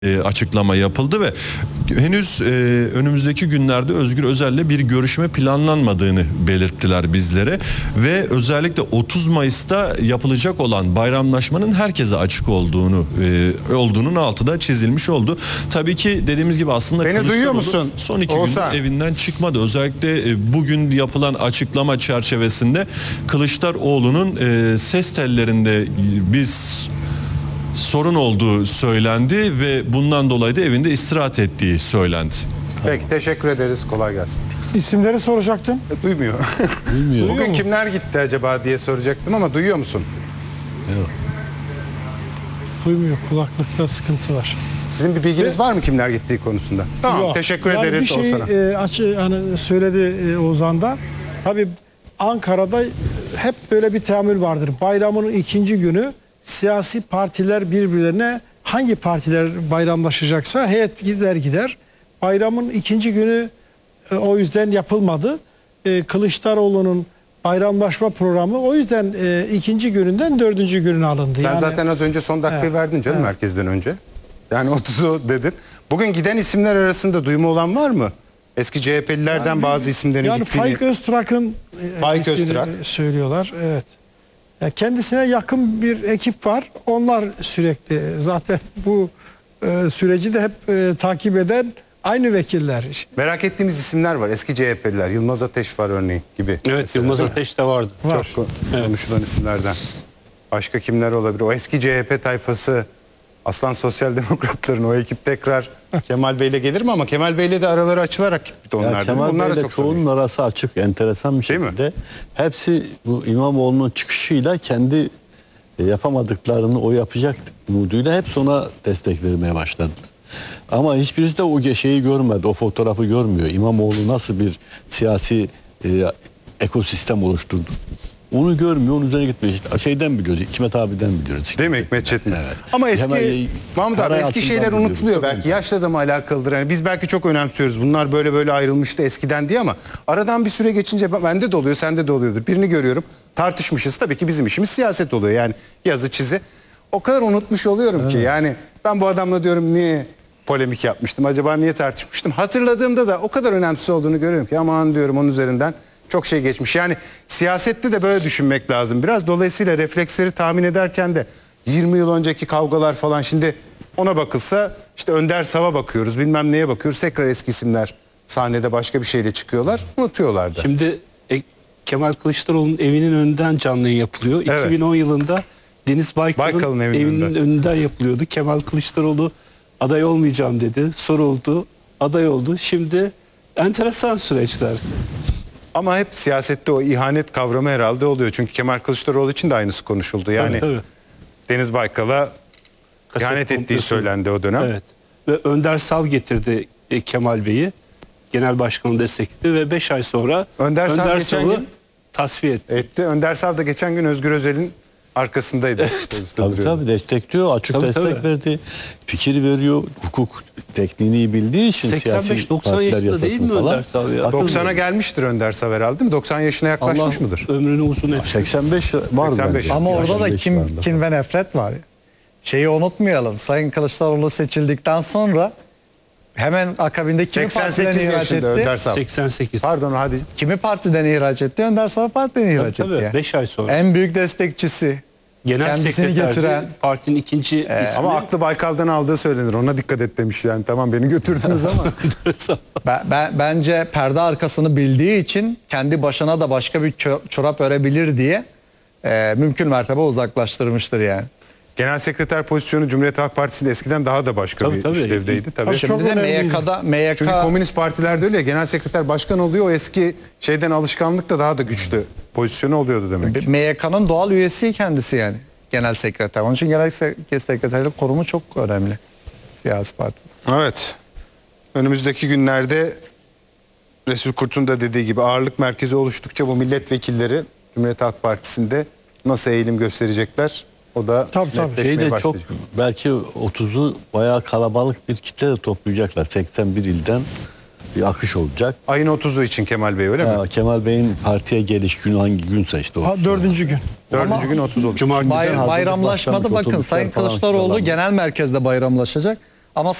açıklama yapıldı ve henüz önümüzdeki günlerde Özgür Özel'le bir görüşme planlanmadığını belirttiler bizlere ve özellikle 30 Mayıs'ta yapılacak olan bayramlaşmanın herkese açık olduğunun altı da çizilmiş oldu. Tabii ki dediğimiz gibi aslında beni duyuyor musun? Son 2 gündür evinden çıkmadı. Özellikle bugün yapılan açıklama çerçevesinde Kılıçdaroğlu'nun ses tellerinde biz sorun olduğu söylendi ve bundan dolayı da evinde istirahat ettiği söylendi. Peki, teşekkür ederiz. Kolay gelsin. İsimleri soracaktım. Duymuyor. Duyuyor Bugün mu? kimler gitti acaba diye soracaktım ama duyuyor musun? Yok. Duymuyor. Kulaklıkta sıkıntı var. Sizin bir bilginiz var mı kimler gittiği konusunda? Tamam, Yok. teşekkür Yani ederiz bir şey Oğuzhan'a. hani söyledi Ozan da. Tabii Ankara'da hep böyle bir teamül vardır. Bayramın ikinci günü siyasi partiler birbirlerine, hangi partiler bayramlaşacaksa heyet gider. Bayramın ikinci günü o yüzden yapılmadı. Kılıçdaroğlu'nun bayramlaşma programı o yüzden ikinci gününden dördüncü gününe alındı. Sen zaten az önce son dakikayı verdin canım, merkezden önce. Yani 30'u dedin. Bugün giden isimler arasında duyma olan var mı? Eski CHP'lilerden bazı isimlerin gittiğini. Faik Öztrak'ın söylüyorlar. Evet. Kendisine yakın bir ekip var. Onlar sürekli zaten bu süreci de hep takip eden aynı vekiller. Merak ettiğimiz isimler var. Eski CHP'liler. Yılmaz Ateş var örneğin gibi. Evet, mesela. Yılmaz Ateş de vardı. Çok konuşulan isimlerden. Başka kimler olabilir? O eski CHP tayfası, Aslan Sosyal Demokratların o ekip tekrar Kemal Bey'le gelir mi? Ama Kemal Bey'le de araları açılarak gitti onlar. Kemal Bey'le çoğunun arası açık, enteresan bir şekilde. Hepsi bu İmamoğlu'nun çıkışıyla kendi yapamadıklarını o yapacak umuduyla hep ona destek vermeye başladı. Ama hiçbirisi de o şeyi görmedi, o fotoğrafı görmüyor. İmamoğlu nasıl bir siyasi ekosistem oluşturdu. Onu görmüyor, onun üzerine gitmiyor. İşte şeyden biliyoruz, Hikmet abiden biliyoruz. Değil mi Hikmet Çetin? Evet. Ama eski Mahmut abi, eski şeyler unutuluyor biliyoruz. belki. Yaşla da mı alakalıdır? Yani biz belki çok önemsiyoruz. Bunlar böyle ayrılmıştı eskiden diye ama aradan bir süre geçince bende de oluyor, sende de oluyordur. Birini görüyorum, tartışmışız. Tabii ki bizim işimiz siyaset oluyor. Yani yazı çizi. O kadar unutmuş oluyorum ki yani ben bu adamla diyorum niye polemik yapmıştım? Acaba niye tartışmıştım? Hatırladığımda da o kadar önemsiz olduğunu görüyorum ki aman diyorum onun üzerinden çok şey geçmiş. Yani siyasette de böyle düşünmek lazım biraz. Dolayısıyla refleksleri tahmin ederken de 20 yıl önceki kavgalar falan, şimdi ona bakılsa işte Önder Sav'a bakıyoruz, bilmem neye bakıyoruz. Tekrar eski isimler sahnede başka bir şeyle çıkıyorlar. Unutuyorlar da. Şimdi Kemal Kılıçdaroğlu'nun evinin önünden canlı yayın yapılıyor. Evet. 2010 yılında Deniz Baykal'ın evinin önünden yapılıyordu. Kemal Kılıçdaroğlu aday olmayacağım dedi. Soruldu, aday oldu. Şimdi enteresan süreçler. Ama hep siyasette o ihanet kavramı herhalde oluyor. Çünkü Kemal Kılıçdaroğlu için de aynısı konuşuldu. Yani Tabii. Deniz Baykal'a ihanet ettiği söylendi o dönem. Evet. Ve Önder Sav getirdi Kemal Bey'i. Genel başkanı destekledi ve 5 ay sonra Önder Sav'ı tasfiye etti. Önder Sav da geçen gün Özgür Özel'in arkasındaydı. Tabii destekliyor, açık destek verdi. Fikir veriyor, hukuk tekniğini bildiği için 85-90 yaşında değil mi Önder Sav ya? 90'a gelmiştir Önder Sav herhalde, değil mi? 90 yaşına yaklaşmış mıdır? Ömrünü uzun etsin. 85 var 85. bence. Ama orada da 85 vardı. kin ve nefret var. Şeyi unutmayalım. Sayın Kılıçdaroğlu seçildikten sonra hemen akabinde kimi partiden 88 ihraç yaşında etti? Önder Sav. 88. Pardon hadi. Kimi partiden ihraç etti? Önder Sav partiden ihraç etti. Tabii, Yani. 5 ay sonra. En büyük destekçisi. Genel kendisini sekreterdi, getiren. partinin ikinci ismi. Ama aklı Baykal'dan aldığı söylenir. Ona dikkat et demiş yani. Tamam beni götürdünüz ama. Bence perde arkasını bildiği için kendi başına da başka bir çorap örebilir diye mümkün mertebe uzaklaştırmıştır yani. Genel sekreter pozisyonu Cumhuriyet Halk Partisi'nde eskiden daha da başka bir işlevdeydi. Tabii. Şimdi de MYK... Çünkü komünist partilerde öyle ya, genel sekreter başkan oluyor. O eski şeyden alışkanlık da daha da güçlü pozisyonu oluyordu demek ki. MYK'nın doğal üyesi kendisi yani. Genel sekreter. Onun için genel sekreterlik konumu çok önemli. Siyasi parti. Evet. Önümüzdeki günlerde Resul Kurt'un da dediği gibi ağırlık merkezi oluştukça bu milletvekilleri Cumhuriyet Halk Partisi'nde nasıl eğilim gösterecekler? O da netleşmeye Şey de çok başlayacak. belki 30'u bayağı kalabalık bir kitle de toplayacaklar. 81 ilden bir akış olacak. Ayın 30'u için Kemal Bey öyle mi? Kemal Bey'in partiye geliş günü hangi günse işte o. Dördüncü gün. Dördüncü gün 30 olacak. Bayramlaşmada bakın Sayın Kılıçdaroğlu genel merkezde bayramlaşacak. Ama